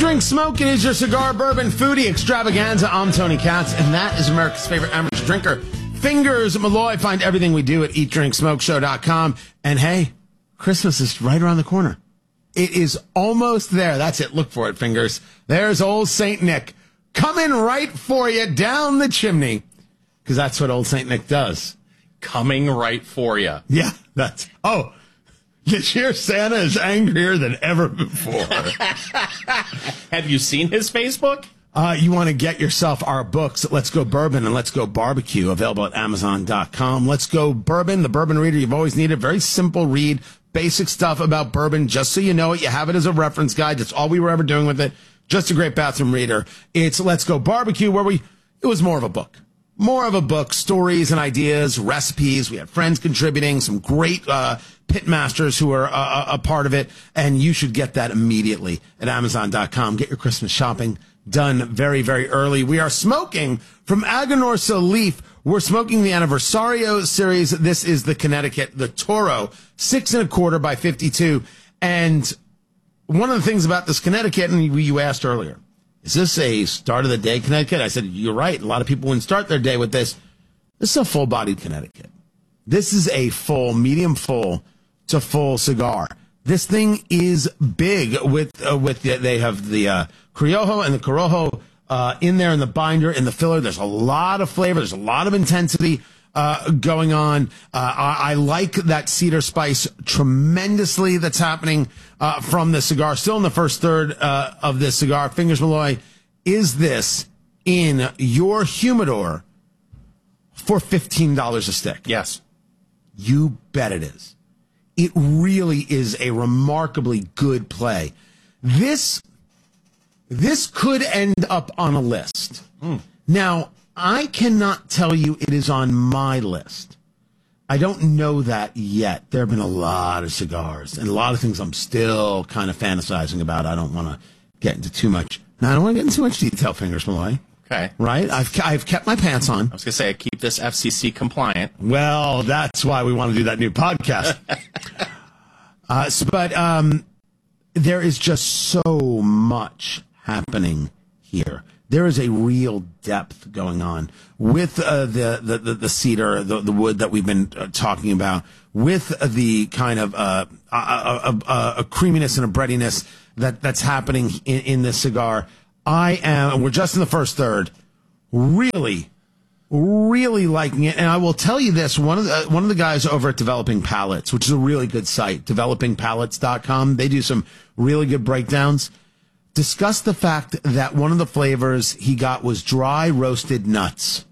Drink Smoke. It is your cigar bourbon foodie extravaganza. I'm Tony Katz, and that is America's favorite average drinker, Fingers Malloy. Find everything we do at eatdrinksmokeshow.com. And hey, Christmas is right around the corner. It is almost there. That's it. Look for it, Fingers. There's old St. Nick coming right for you down the chimney, because that's what old St. Nick does. Coming right for you. Yeah, that's... Oh, this year Santa is angrier than ever before. Have you seen his Facebook? You want to get yourself our books, Let's Go Bourbon and Let's Go Barbecue, available at Amazon.com. Let's Go Bourbon, the bourbon reader you've always needed. Very simple read, basic stuff about bourbon, just so you know it. You have it as a reference guide. That's all we were ever doing with it. Just a great bathroom reader. It's Let's Go Barbecue, where it was more of a book. More of a book, stories and ideas, recipes. We had friends contributing, some great pit masters who are a part of it, and you should get that immediately at Amazon.com. Get your Christmas shopping done very, very early. We are smoking from Aganorsa Leaf. We're smoking the Anniversario series. This is the Connecticut, the Toro, 6 1/4 by 52. And one of the things about this Connecticut, and you asked earlier, is this a start of the day Connecticut? I said, you're right. A lot of people wouldn't start their day with this. This is a full-bodied Connecticut. This is a full, medium full to full cigar. This thing is big they have the Criollo and the Corojo in there in the binder, in the filler. There's a lot of flavor. There's a lot of intensity going on. I like that cedar spice tremendously that's happening from the cigar. Still in the first third of this cigar. Fingers Malloy, is this in your humidor for $15 a stick? Yes. You bet it is. It really is a remarkably good play. This could end up on a list. Now, I cannot tell you it is on my list. I don't know that yet. There have been a lot of cigars and a lot of things I'm still kind of fantasizing about. I don't want to get into too much. Now, I don't want to get into too much detail, Fingers Malloy. Okay. Right? I've kept my pants on. I was going to say, I keep this FCC compliant. Well, that's why we want to do that new podcast. But there is just so much happening here. There is a real depth going on with the cedar, the wood that we've been talking about, with the kind of a creaminess and a breadiness that's happening in this cigar. We're just in the first third, really liking it. And I will tell you this, one of the guys over at Developing Palates, which is a really good site, developingpalates.com, they do some really good breakdowns, discussed the fact that one of the flavors he got was dry roasted nuts.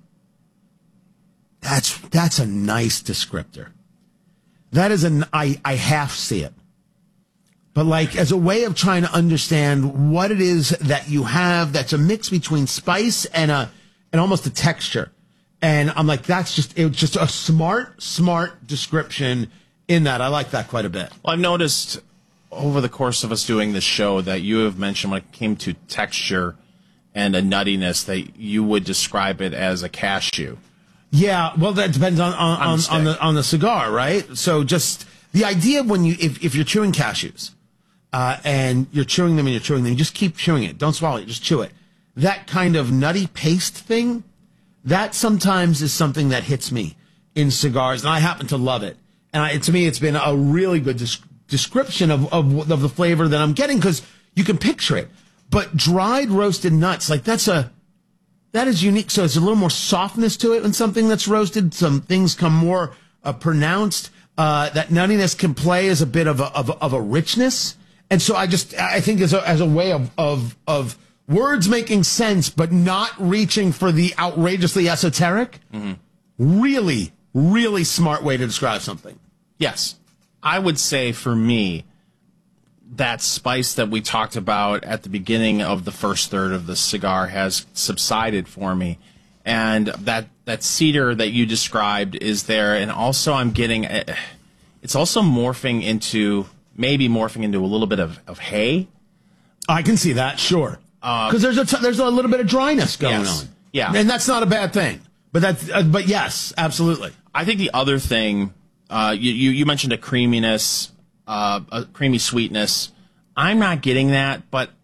That's a nice descriptor. That is I half see it. But like as a way of trying to understand what it is that you have that's a mix between spice and almost a texture. And I'm like, it's just a smart description in that. I like that quite a bit. Well, I've noticed over the course of us doing this show that you have mentioned when it came to texture and a nuttiness that you would describe it as a cashew. Yeah, well, that depends on the cigar, right? So just the idea of when if you're chewing cashews, and you're chewing them, you just keep chewing it. Don't swallow it, just chew it. That kind of nutty paste thing, that sometimes is something that hits me in cigars, and I happen to love it. And to me, it's been a really good description of the flavor that I'm getting, because you can picture it. But dried roasted nuts, like that is unique. So it's a little more softness to it when something that's roasted. Some things come more pronounced. That nuttiness can play as a bit of a richness. And so I think as a way of words making sense, but not reaching for the outrageously esoteric. Mm-hmm. Really, really smart way to describe something. Yes. I would say for me, that spice that we talked about at the beginning of the first third of the cigar has subsided for me. And that cedar that you described is there. And also I'm getting, it's also morphing into a little bit of hay. I can see that, sure. Because there's a little bit of dryness going on. Yeah. And that's not a bad thing. But yes, absolutely. I think the other thing, you mentioned a creaminess, a creamy sweetness. I'm not getting that, but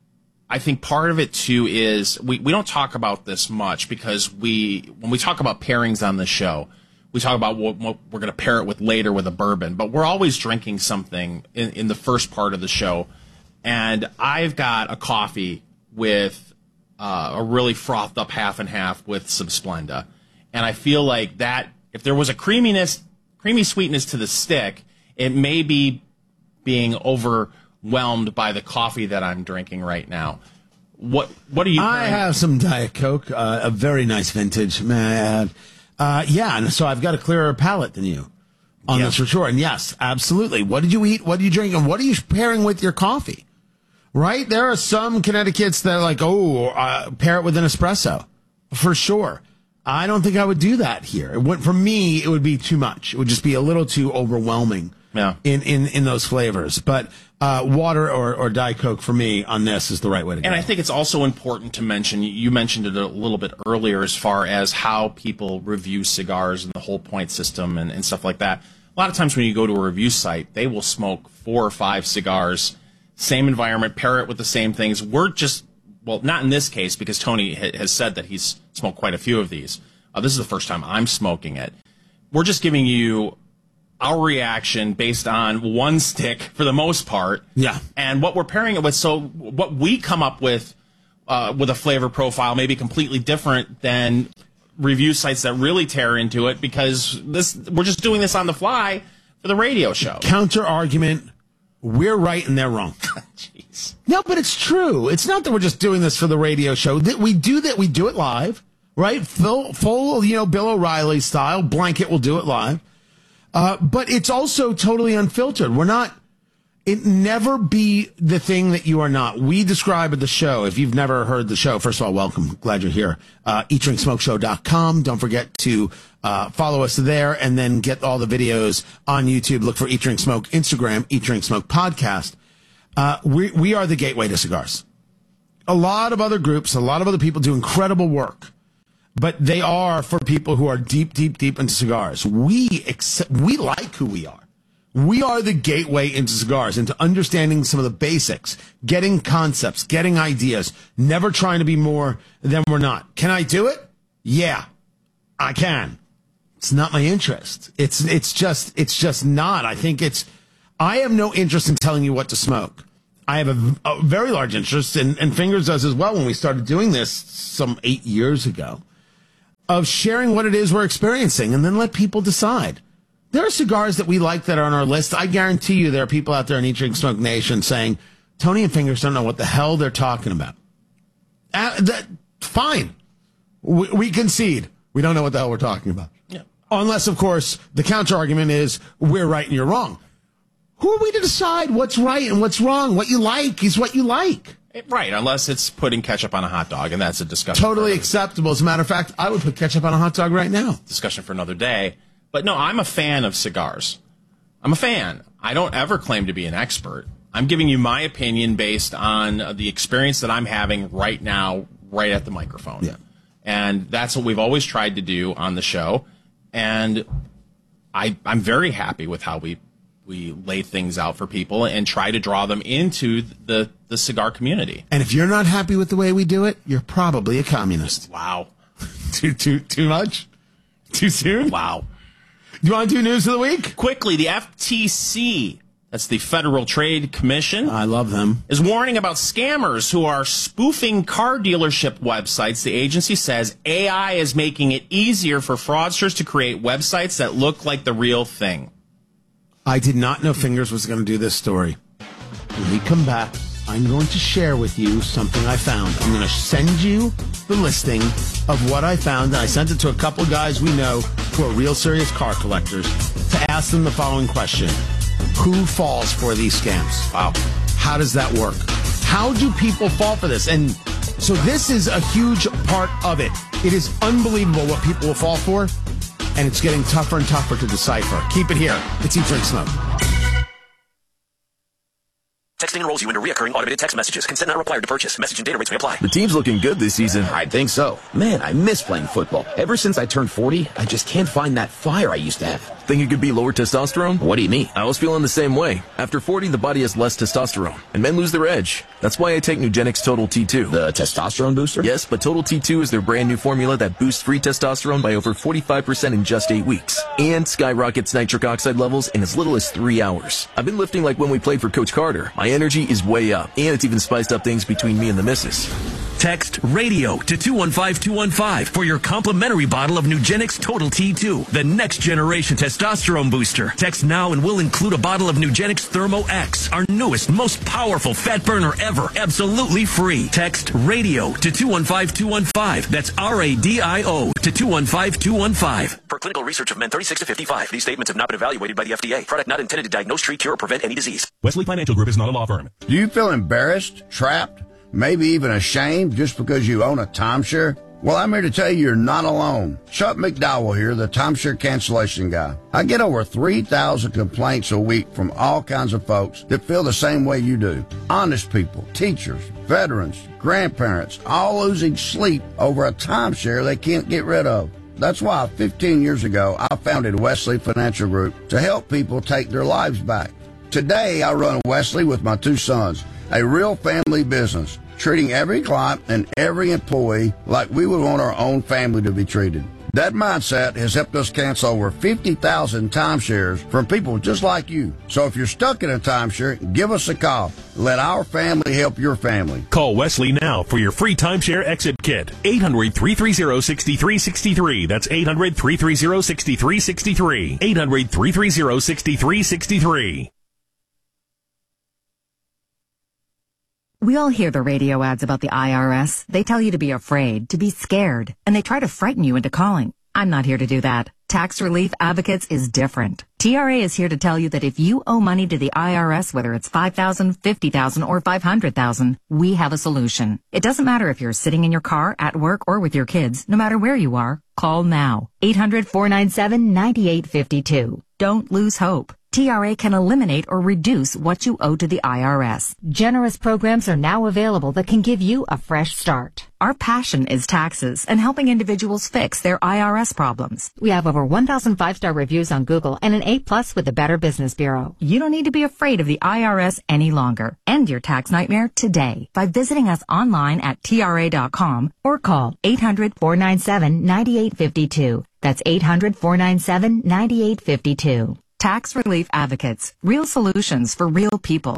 I think part of it too is we don't talk about this much because when we talk about pairings on the show, we talk about what we're going to pair it with later with a bourbon, but we're always drinking something in the first part of the show. And I've got a coffee with a really frothed up half and half with some Splenda. And I feel like that if there was a creamy sweetness to the stick, it may be being overwhelmed by the coffee that I'm drinking right now. What are you? I have some Diet Coke, a very nice vintage, may I add. And so I've got a clearer palate than you on this for sure. And yes, absolutely. What did you eat? What did you drink? And what are you pairing with your coffee? Right? There are some Connecticut's that are like, pair it with an espresso. For sure. I don't think I would do that here. For me, it would be too much. It would just be a little too overwhelming in those flavors. But water or Diet Coke for me on this is the right way to go. And I think it's also important to mention, you mentioned it a little bit earlier as far as how people review cigars and the whole point system and stuff like that. A lot of times when you go to a review site, they will smoke 4 or 5 cigars, same environment, pair it with the same things. We're just, well, not in this case because Tony has said that he's smoked quite a few of these. This is the first time I'm smoking it. We're just giving you our reaction based on one stick for the most part. Yeah. And what we're pairing it with. So what we come up with a flavor profile may be completely different than review sites that really tear into it because we're just doing this on the fly for the radio show. Counter argument. We're right and they're wrong. Jeez. No, but it's true. It's not that we're just doing this for the radio show. We do it live, right? Full, Bill O'Reilly style. Blanket will do it live. But it's also totally unfiltered. It never be the thing that you are not. We describe at the show, if you've never heard the show, first of all, welcome. Glad you're here. EatDrinkSmokeShow.com. Don't forget to follow us there and then get all the videos on YouTube. Look for Eat, Drink, Smoke. Instagram, Eat, Drink, Smoke Podcast. We are the gateway to cigars. A lot of other groups, a lot of other people do incredible work. But they are for people who are deep, deep, deep into cigars. We like who we are. We are the gateway into cigars, into understanding some of the basics, getting concepts, getting ideas, never trying to be more than we're not. Can I do it? Yeah, I can. It's not my interest. It's just not. I have no interest in telling you what to smoke. I have a very large interest, and Fingers does as well when we started doing this some 8 years ago, of sharing what it is we're experiencing and then let people decide. There are cigars that we like that are on our list. I guarantee you there are people out there in Eat, Drink, Smoke Nation saying, Tony and Fingers don't know what the hell they're talking about. Fine. We concede. We don't know what the hell we're talking about. Yeah. Unless, of course, the counter argument is we're right and you're wrong. Who are we to decide what's right and what's wrong? What you like is what you like. Right, unless it's putting ketchup on a hot dog, and that's a discussion. Totally acceptable. As a matter of fact, I would put ketchup on a hot dog right now. Discussion for another day. But no, I'm a fan of cigars. I'm a fan. I don't ever claim to be an expert. I'm giving you my opinion based on the experience that I'm having right now, right at the microphone. Yeah. And that's what we've always tried to do on the show. And I'm very happy with how we lay things out for people and try to draw them into the cigar community. And if you're not happy with the way we do it, you're probably a communist. Wow. Too much? Too soon? Wow. You want to do news of the week? Quickly, the FTC, that's the Federal Trade Commission. I love them. Is warning about scammers who are spoofing car dealership websites. The agency says AI is making it easier for fraudsters to create websites that look like the real thing. I did not know Fingers was going to do this story. When we come back, I'm going to share with you something I found. I'm going to send you the listing of what I found, and I sent it to a couple guys we know who are real serious car collectors to ask them the following question. Who falls for these scams? Wow. How does that work? How do people fall for this? And so this is a huge part of it. It is unbelievable what people will fall for, and it's getting tougher and tougher to decipher. Keep it here. It's Eat, Drink, Smoke. Texting enrolls you into recurring automated text messages. Consent not required to purchase. Message and data rates may apply. The team's looking good this season. I think so. Man, I miss playing football. Ever since I turned 40, I just can't find that fire I used to have. Think it could be lower testosterone? What do you mean? I was feeling the same way. After 40, the body has less testosterone, and men lose their edge. That's why I take Nugenix Total T2. The testosterone booster? Yes, but Total T2 is their brand new formula that boosts free testosterone by over 45% in just 8 weeks, and skyrockets nitric oxide levels in as little as 3 hours. I've been lifting like when we played for Coach Carter. My energy is way up, and it's even spiced up things between me and the missus. Text RADIO to 215-215 for your complimentary bottle of Nugenix Total T2, the next generation testosterone booster. Text now and we'll include a bottle of Nugenix Thermo X, our newest, most powerful fat burner ever, absolutely free. Text RADIO to 215-215. That's RADIO to 215-215. For clinical research of men 36 to 55, these statements have not been evaluated by the FDA. Product not intended to diagnose, treat, cure, or prevent any disease. Wesley Financial Group is not a law firm. Do you feel embarrassed, trapped, maybe even ashamed just because you own a timeshare? Well, I'm here to tell you you're not alone. Chuck McDowell here, the timeshare cancellation guy. I get over 3,000 complaints a week from all kinds of folks that feel the same way you do. Honest people, teachers, veterans, grandparents, all losing sleep over a timeshare they can't get rid of. That's why 15 years ago, I founded Wesley Financial Group to help people take their lives back. Today, I run Wesley with my 2 sons, a real family business, treating every client and every employee like we would want our own family to be treated. That mindset has helped us cancel over 50,000 timeshares from people just like you. So if you're stuck in a timeshare, give us a call. Let our family help your family. Call Wesley now for your free timeshare exit kit. 800-330-6363. That's 800-330-6363. 800-330-6363. We all hear the radio ads about the IRS. They tell you to be afraid, to be scared, and they try to frighten you into calling. I'm not here to do that. Tax Relief Advocates is different. TRA is here to tell you that if you owe money to the IRS, whether it's $5,000, $50,000, or $500,000, we have a solution. It doesn't matter if you're sitting in your car, at work, or with your kids. No matter where you are, call now. 800-497-9852. Don't lose hope. TRA can eliminate or reduce what you owe to the IRS. Generous programs are now available that can give you a fresh start. Our passion is taxes and helping individuals fix their IRS problems. We have over 1,000 5-star reviews on Google and an A+ with the Better Business Bureau. You don't need to be afraid of the IRS any longer. End your tax nightmare today by visiting us online at TRA.com or call 800-497-9852. That's 800-497-9852. Tax Relief Advocates. Real solutions for real people.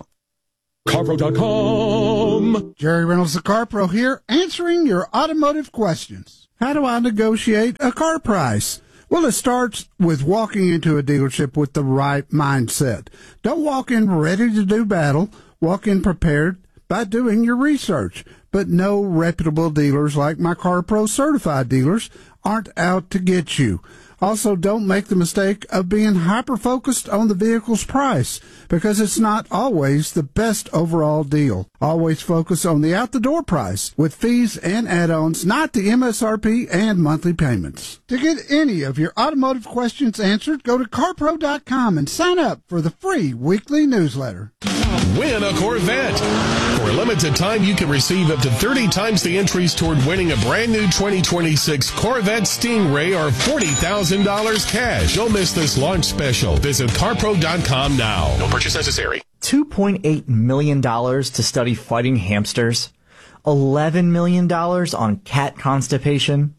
CarPro.com. Jerry Reynolds, the CarPro here, answering your automotive questions. How do I negotiate a car price? Well, it starts with walking into a dealership with the right mindset. Don't walk in ready to do battle. Walk in prepared by doing your research. But no reputable dealers like my CarPro certified dealers aren't out to get you. Also, don't make the mistake of being hyper-focused on the vehicle's price, because it's not always the best overall deal. Always focus on the out-the-door price, with fees and add-ons, not the MSRP and monthly payments. To get any of your automotive questions answered, go to CarPro.com and sign up for the free weekly newsletter. Win a Corvette. For a limited time, you can receive up to 30 times the entries toward winning a brand new 2026 Corvette Stingray or $40,000 cash. Don't miss this launch special. Visit CarPro.com now. No purchase necessary. $2.8 million to study fighting hamsters. $11 million on cat constipation.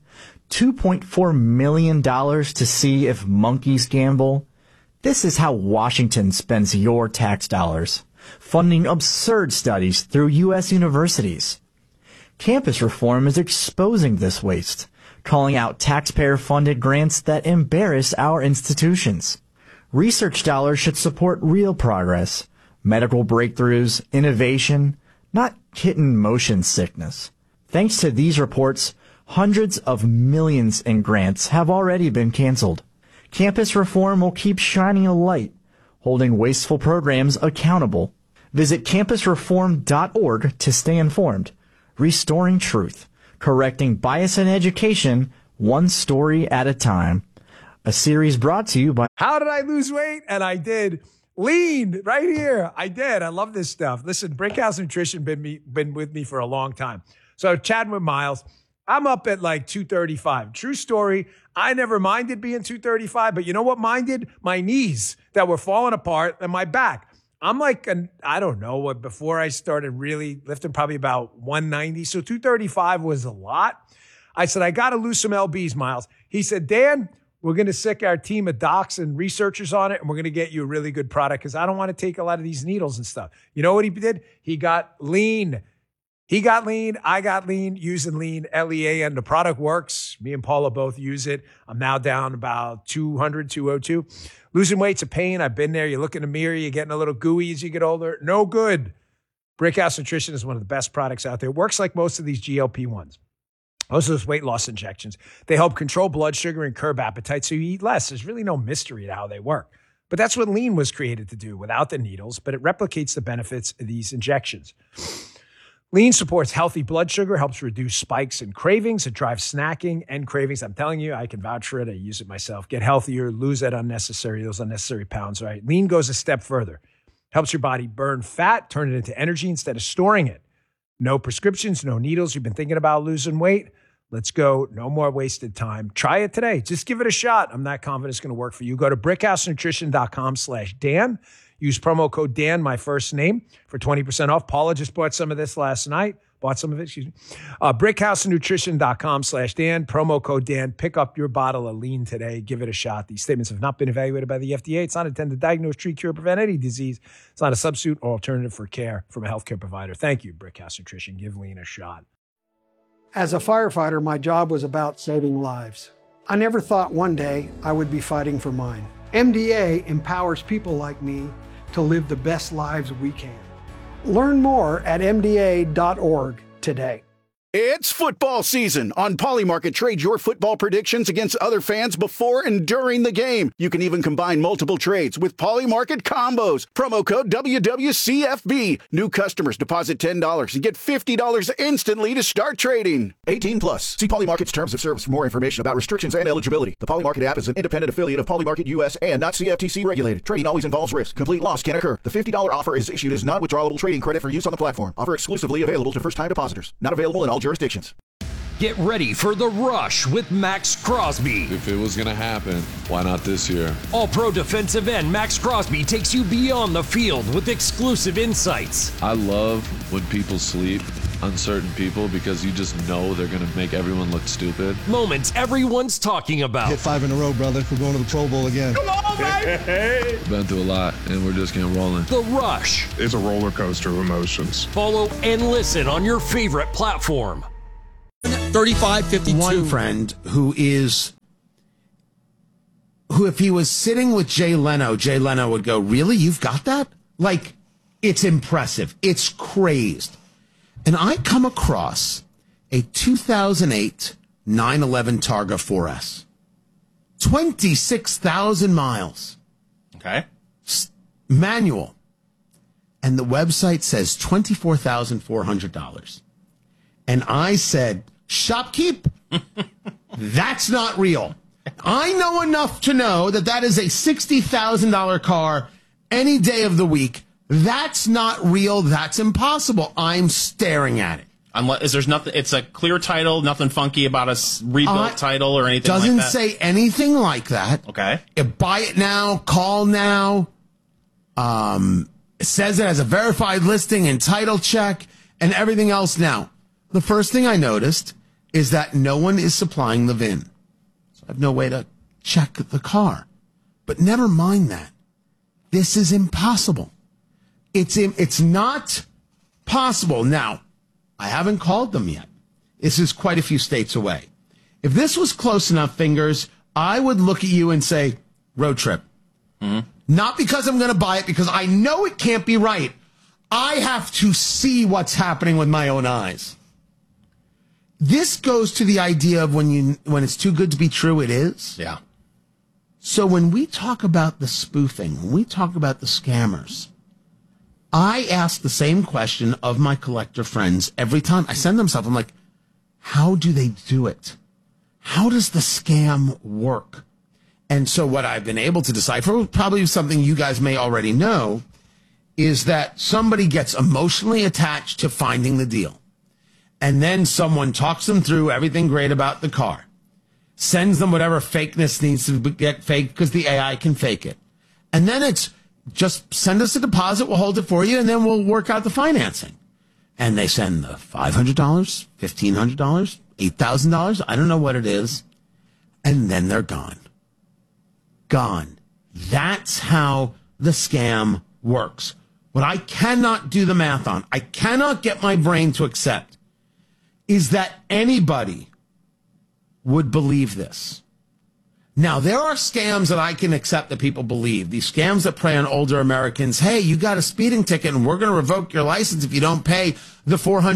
$2.4 million to see if monkeys gamble. This is how Washington spends your tax dollars, funding absurd studies through U.S. universities. Campus reform is exposing this waste, calling out taxpayer-funded grants that embarrass our institutions. Research dollars should support real progress, medical breakthroughs, innovation, not kitten motion sickness. Thanks to these reports, hundreds of millions in grants have already been canceled. Campus reform will keep shining a light, holding wasteful programs accountable. Visit campusreform.org to stay informed. Restoring truth, correcting bias in education, one story at a time. A series brought to you by... How did I lose weight? And I did. Lean right here. I did. I love this stuff. Listen, Brickhouse Nutrition been with me for a long time. So chatting with Miles, I'm up at like 235. True story. I never minded being 235, but you know what minded? My knees that were falling apart and my back. I'm like, I don't know what, before I started really lifting, probably about 190. So 235 was a lot. I said, I got to lose some LBs, Miles. He said, Dan, we're going to sick our team of docs and researchers on it, and we're going to get you a really good product because I don't want to take a lot of these needles and stuff. You know what he did? He got lean. He got lean. I got lean, using lean, LEAN. The product works. Me and Paula both use it. I'm now down about 200, 202. Losing weight's a pain. I've been there. You look in the mirror, you're getting a little gooey as you get older. No good. Brickhouse Nutrition is one of the best products out there. It works like most of these GLP-1s. Most of those weight loss injections. They help control blood sugar and curb appetite so you eat less. There's really no mystery to how they work. But that's what lean was created to do without the needles, but it replicates the benefits of these injections. Lean supports healthy blood sugar, helps reduce spikes and cravings. It drives snacking and cravings. I'm telling you, I can vouch for it. I use it myself. Get healthier, lose those unnecessary pounds, right? Lean goes a step further. Helps your body burn fat, turn it into energy instead of storing it. No prescriptions, no needles. You've been thinking about losing weight? Let's go. No more wasted time. Try it today. Just give it a shot. I'm not confident it's going to work for you. Go to brickhousenutrition.com/Dan. Use promo code Dan, my first name, for 20% off. Paula just bought some of this last night. brickhousenutrition.com/Dan. Promo code Dan. Pick up your bottle of lean today. Give it a shot. These statements have not been evaluated by the FDA. It's not intended to diagnose, treat, cure, prevent any disease. It's not a substitute or alternative for care from a healthcare provider. Thank you, Brickhouse Nutrition. Give lean a shot. As a firefighter, my job was about saving lives. I never thought one day I would be fighting for mine. MDA empowers people like me to live the best lives we can. Learn more at MDA.org today. It's football season. On Polymarket, trade your football predictions against other fans before and during the game. You can even combine multiple trades with Polymarket combos. Promo code WWCFB. New customers deposit $10 and get $50 instantly to start trading. 18 plus. See Polymarket's terms of service for more information about restrictions and eligibility. The Polymarket app is an independent affiliate of Polymarket US and not CFTC regulated. Trading always involves risk. Complete loss can occur. The $50 offer is issued as non-withdrawable trading credit for use on the platform. Offer exclusively available to first-time depositors. Not available in all jurisdictions. Get ready for The Rush with Max Crosby. If it was going to happen, why not this year? All-pro defensive end Max Crosby takes you beyond the field with exclusive insights. I love when people sleep on certain people because you just know they're going to make everyone look stupid. Moments everyone's talking about. Hit 5 in a row, brother. We're going to the Pro Bowl again. Come on, baby! Been through a lot, and we're just getting rolling. The Rush. It's a roller coaster of emotions. Follow and listen on your favorite platform. 3552. One friend who if he was sitting with Jay Leno would go, really? You've got that? Like, it's impressive. It's crazed. And I come across a 2008 911 Targa 4S. 26,000 miles. Okay. Manual. And the website says $24,400. And I said, shopkeep, that's not real. I know enough to know that is a $60,000 car any day of the week. That's not real. That's impossible. I'm staring at it. Unless there's nothing, it's a clear title, nothing funky about a rebuilt title or anything like that. Doesn't say anything like that. Okay. Buy it now, call now. It says it has a verified listing and title check and everything else now. The first thing I noticed is that no one is supplying the VIN. So I have no way to check the car. But never mind that. This is impossible. It's not possible. Now, I haven't called them yet. This is quite a few states away. If this was close enough, Fingers, I would look at you and say, road trip. Mm-hmm. Not because I'm going to buy it, because I know it can't be right. I have to see what's happening with my own eyes. This goes to the idea of when it's too good to be true, it is. Yeah. So when we talk about the spoofing, when we talk about the scammers, I ask the same question of my collector friends every time I send them stuff. I'm like, how do they do it? How does the scam work? And so what I've been able to decipher, probably something you guys may already know, is that somebody gets emotionally attached to finding the deal. And then someone talks them through everything great about the car, sends them whatever fakeness needs to get fake because the AI can fake it. And then it's just send us a deposit, we'll hold it for you, and then we'll work out the financing. And they send the $500, $1,500, $8,000, I don't know what it is, and then they're gone. Gone. That's how the scam works. What I cannot do the math on, I cannot get my brain to accept, is that anybody would believe this. Now, there are scams that I can accept that people believe. These scams that prey on older Americans. Hey, you got a speeding ticket and we're going to revoke your license if you don't pay the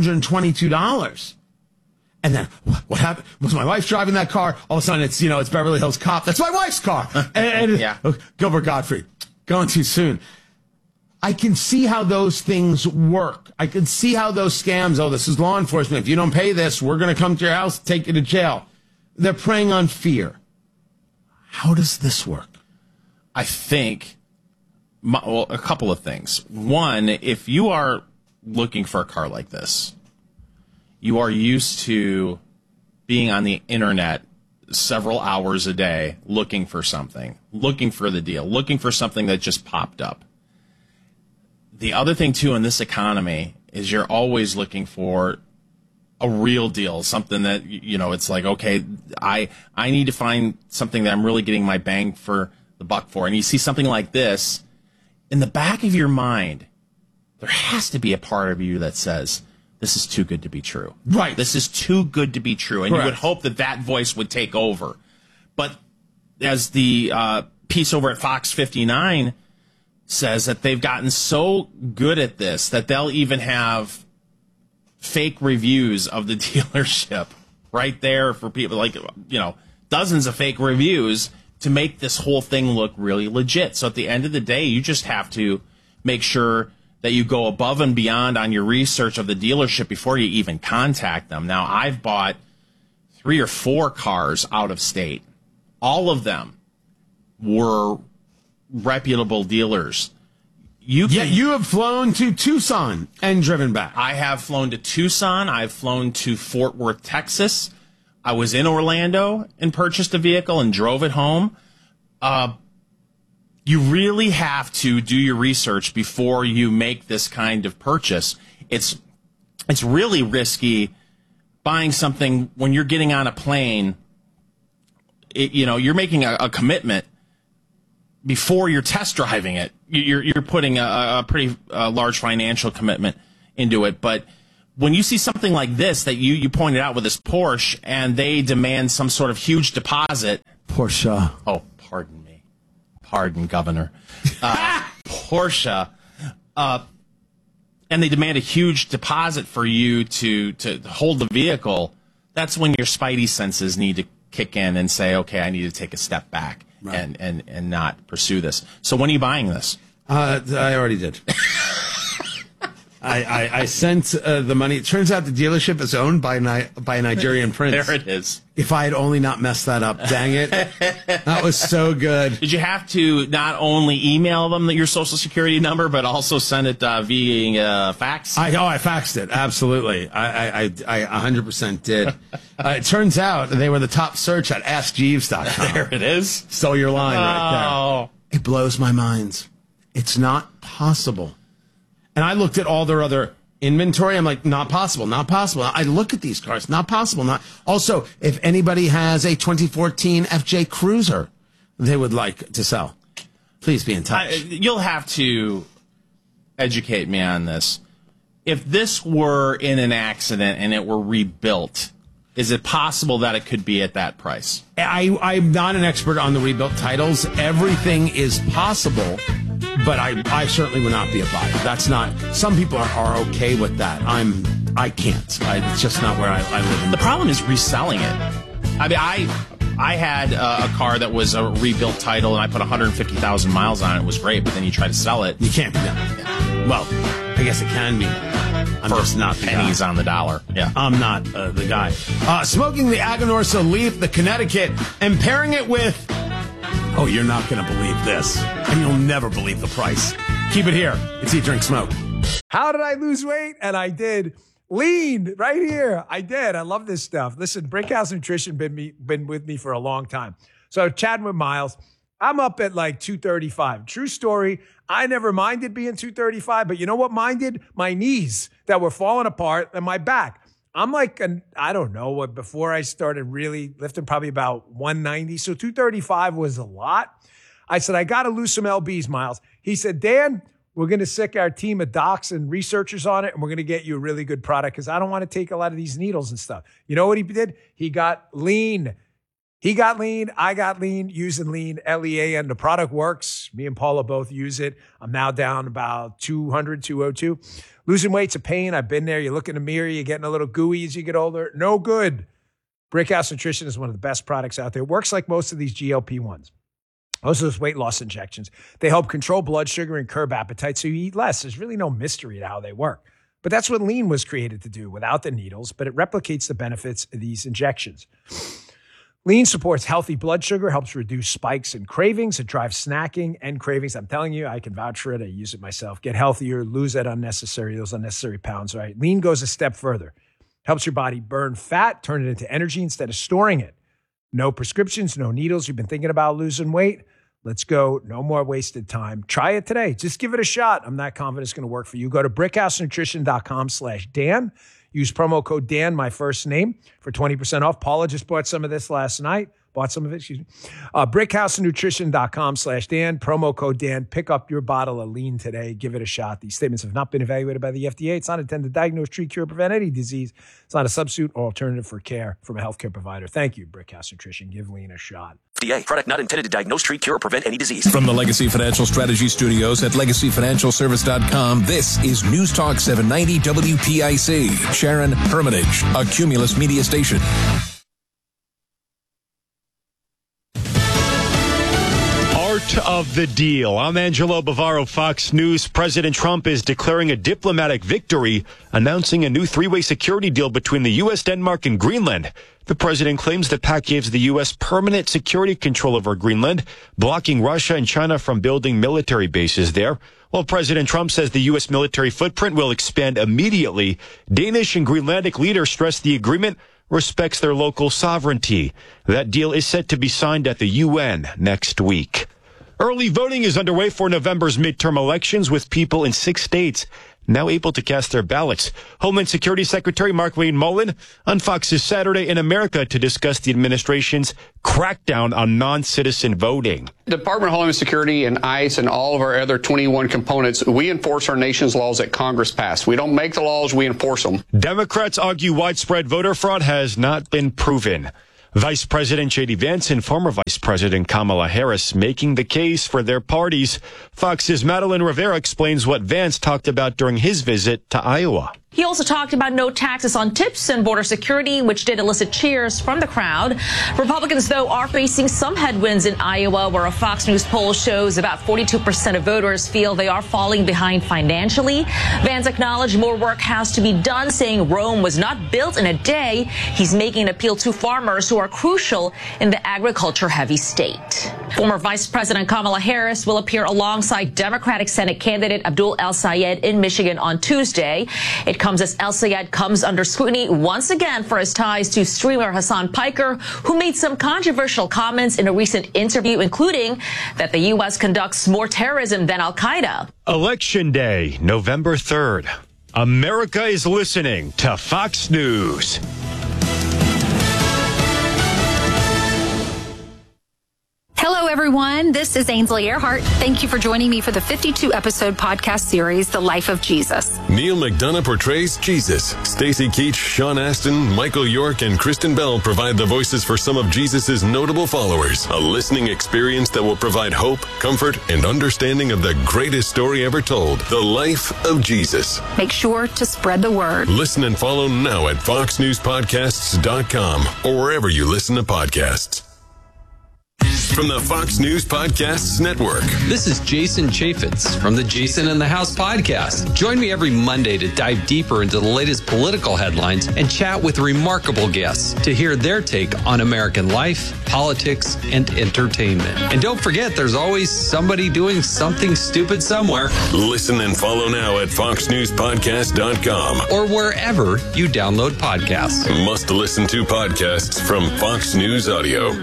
$422. And then what happened? Was my wife driving that car? All of a sudden, it's Beverly Hills Cop. That's my wife's car. And yeah. Gilbert Gottfried, going too soon. I can see how those things work. I can see how those scams, this is law enforcement. If you don't pay this, we're going to come to your house, take you to jail. They're preying on fear. How does this work? I think, a couple of things. One, if you are looking for a car like this, you are used to being on the internet several hours a day looking for something, looking for the deal, looking for something that just popped up. The other thing, too, in this economy is you're always looking for a real deal, something that, it's like, okay, I need to find something that I'm really getting my bang for the buck for. And you see something like this, in the back of your mind, there has to be a part of you that says, this is too good to be true. Right. This is too good to be true. And Correct. You would hope that voice would take over. But as the piece over at Fox 59 says, that they've gotten so good at this that they'll even have fake reviews of the dealership right there for people, like, dozens of fake reviews to make this whole thing look really legit. So at the end of the day, you just have to make sure that you go above and beyond on your research of the dealership before you even contact them. Now, I've bought 3 or 4 cars out of state. All of them were reputable dealers. You have flown to Tucson and driven back. I have flown to Tucson. I've flown to Fort Worth, Texas. I was in Orlando and purchased a vehicle and drove it home. You really have to do your research before you make this kind of purchase. It's really risky buying something when you're getting on a plane. You're making a commitment before you're test driving it. You're putting a pretty large financial commitment into it. But when you see something like this that you pointed out with this Porsche, and they demand some sort of huge deposit. Porsche. Oh, pardon me. Pardon, Governor. Porsche. And they demand a huge deposit for you to hold the vehicle. That's when your spidey senses need to kick in and say, okay, I need to take a step back. Right. And not pursue this. So when are you buying this? I already did. I sent the money. It turns out the dealership is owned by a Nigerian prince. There it is. If I had only not messed that up, dang it. That was so good. Did you have to not only email them your social security number, but also send it via fax? I faxed it. Absolutely. I 100% did. It turns out they were the top search at AskJeeves.com. There it is. Stole your line right there. It blows my mind. It's not possible. And I looked at all their other inventory. I'm like, not possible, not possible. I look at these cars, not possible. Not. Also, if anybody has a 2014 FJ Cruiser they would like to sell, please be in touch. You'll have to educate me on this. If this were in an accident and it were rebuilt, is it possible that it could be at that price? I'm not an expert on the rebuilt titles. Everything is possible, but I certainly would not be a buyer. That's not. Some people are okay with that. I can't. It's just not where I live. The problem is reselling it. I mean, I had a car that was a rebuilt title, and I put 150,000 miles on it. It was great, but then you try to sell it. You can't be done. Yeah. Well, I guess it can be. I'm just not the pennies guy. On the dollar. Yeah, I'm not the guy. Smoking the Aganorsa Leaf, the Connecticut, and pairing it with. Oh, you're not going to believe this, and you'll never believe the price. Keep it here. It's Eat, Drink, Smoke. How did I lose weight? And I did. Lean right here. I did. I love this stuff. Listen, Brickhouse Nutrition been with me for a long time. So chatting with Miles, I'm up at like 235. True story. I never minded being 235, but you know what minded? My knees that were falling apart and my back. I'm like, I don't know what, before I started really lifting, probably about 190. So 235 was a lot. I said, I got to lose some LBs, Miles. He said, Dan, we're going to sick our team of docs and researchers on it, and we're going to get you a really good product because I don't want to take a lot of these needles and stuff. You know what he did? He got lean. He got lean. I got lean, using lean, L-E-A-N. The product works. Me and Paula both use it. I'm now down about 200, 202. Losing weight's a pain. I've been there. You look in the mirror, you're getting a little gooey as you get older. No good. Brickhouse Nutrition is one of the best products out there. It works like most of these GLP-1s. Most of those weight loss injections. They help control blood sugar and curb appetite so you eat less. There's really no mystery to how they work. But that's what lean was created to do without the needles, but it replicates the benefits of these injections. Lean supports healthy blood sugar, helps reduce spikes and cravings. It drives snacking and cravings. I'm telling you, I can vouch for it. I use it myself. Get healthier, lose those unnecessary pounds, right? Lean goes a step further. Helps your body burn fat, turn it into energy instead of storing it. No prescriptions, no needles. You've been thinking about losing weight? Let's go. No more wasted time. Try it today. Just give it a shot. I'm not confident it's going to work for you. Go to brickhousenutrition.com/Dan. Use promo code Dan, my first name, for 20% off. Paula just bought some of this last night. brickhousenutrition.com/Dan. Promo code Dan. Pick up your bottle of lean today. Give it a shot. These statements have not been evaluated by the FDA. It's not intended to diagnose, treat, cure, prevent any disease. It's not a substitute or alternative for care from a healthcare provider. Thank you, Brickhouse Nutrition. Give lean a shot. FDA. Product not intended to diagnose, treat, cure, or prevent any disease. From the Legacy Financial Strategy Studios at LegacyFinancialService.com, this is News Talk 790 WPIC. Sharon Hermitage, a Cumulus Media station. Art of the deal. I'm Angelo Bavaro, Fox News. President Trump is declaring a diplomatic victory, announcing a new three-way security deal between the U.S., Denmark, and Greenland. The president claims the pact gives the U.S. permanent security control over Greenland, blocking Russia and China from building military bases there. While President Trump says the U.S. military footprint will expand immediately, Danish and Greenlandic leaders stress the agreement respects their local sovereignty. That deal is set to be signed at the UN next week. Early voting is underway for November's midterm elections, with people in 6 states now able to cast their ballots. Homeland Security Secretary Markwayne Mullin on Fox's Saturday in America to discuss the administration's crackdown on non-citizen voting. The Department of Homeland Security and ICE and all of our other 21 components, we enforce our nation's laws that Congress passed. We don't make the laws, we enforce them. Democrats argue widespread voter fraud has not been proven. Vice President J.D. Vance and former Vice President Kamala Harris making the case for their parties. Fox's Madeline Rivera explains what Vance talked about during his visit to Iowa. He also talked about no taxes on tips and border security, which did elicit cheers from the crowd. Republicans, though, are facing some headwinds in Iowa, where a Fox News poll shows about 42% of voters feel they are falling behind financially. Vance acknowledged more work has to be done, saying Rome was not built in a day. He's making an appeal to farmers who are crucial in the agriculture-heavy state. Former Vice President Kamala Harris will appear alongside Democratic Senate candidate Abdul El-Sayed in Michigan on Tuesday. It comes as El-Sayed comes under scrutiny once again for his ties to streamer Hassan Piker, who made some controversial comments in a recent interview, including that the U.S. conducts more terrorism than Al-Qaeda. Election Day, November 3rd. America is listening to Fox News. Hello, everyone. This is Ainsley Earhart. Thank you for joining me for the 52-episode podcast series, The Life of Jesus. Neil McDonough portrays Jesus. Stacey Keach, Sean Astin, Michael York, and Kristen Bell provide the voices for some of Jesus' notable followers. A listening experience that will provide hope, comfort, and understanding of the greatest story ever told, The Life of Jesus. Make sure to spread the word. Listen and follow now at foxnewspodcasts.com or wherever you listen to podcasts. from the Fox News Podcasts Network. This is Jason Chaffetz from the Jason in the House podcast. Join me every Monday to dive deeper into the latest political headlines and chat with remarkable guests to hear their take on American life, politics, and entertainment. And don't forget, there's always somebody doing something stupid somewhere. Listen and follow now at foxnewspodcast.com or wherever you download podcasts. Must listen to podcasts from Fox News Audio.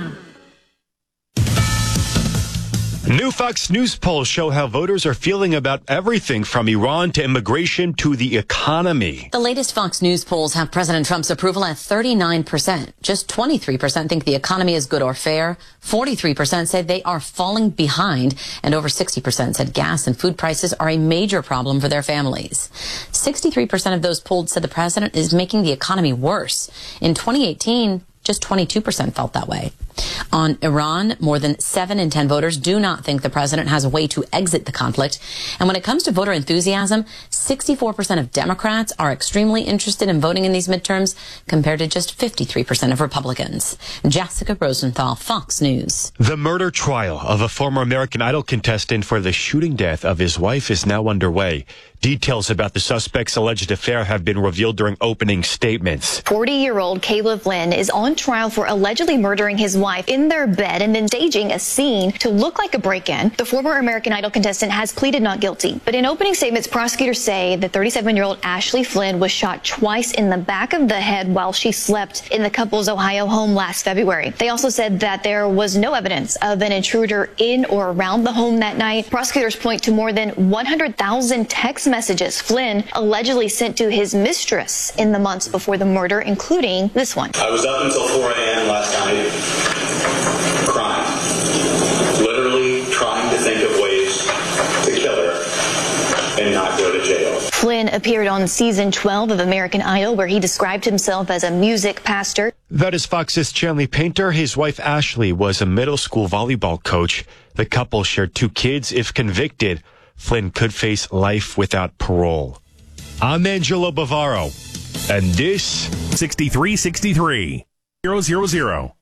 New Fox News polls show how voters are feeling about everything from Iran to immigration to the economy. The latest Fox News polls have President Trump's approval at 39%. Just 23% think the economy is good or fair. 43% say they are falling behind. And over 60% said gas and food prices are a major problem for their families. 63% of those polled said the president is making the economy worse. In 2018, just 22% felt that way. On Iran, more than 7 in 10 voters do not think the president has a way to exit the conflict. And when it comes to voter enthusiasm, 64% of Democrats are extremely interested in voting in these midterms, compared to just 53% of Republicans. Jessica Rosenthal, Fox News. The murder trial of a former American Idol contestant for the shooting death of his wife is now underway. Details about the suspect's alleged affair have been revealed during opening statements. 40-year-old Caleb Flynn is on trial for allegedly murdering his wife in their bed and then staging a scene to look like a break-in. The former American Idol contestant has pleaded not guilty. But in opening statements, prosecutors say the 37-year-old Ashley Flynn was shot twice in the back of the head while she slept in the couple's Ohio home last February. They also said that there was no evidence of an intruder in or around the home that night. Prosecutors point to more than 100,000 text messages Flynn allegedly sent to his mistress in the months before the murder, including this one. I was up until 4 a.m. last night crying, literally trying to think of ways to kill her and not go to jail. Flynn appeared on season 12 of American Idol, where he described himself as a music pastor. That is Fox's Chanley Painter. His wife Ashley was a middle school volleyball coach. The couple shared 2 kids. If convicted, Flynn could face life without parole. I'm Angelo Bavaro, and this 6363 000.